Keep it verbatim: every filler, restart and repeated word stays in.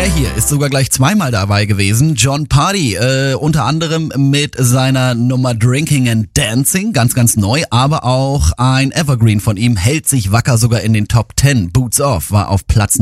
Er hier ist sogar gleich zweimal dabei gewesen. Jon Pardi, äh, unter anderem mit seiner Nummer Drinking and Dancing, ganz, ganz neu, aber auch ein Evergreen von ihm hält sich wacker sogar in den Top Ten. Boots Off war auf Platz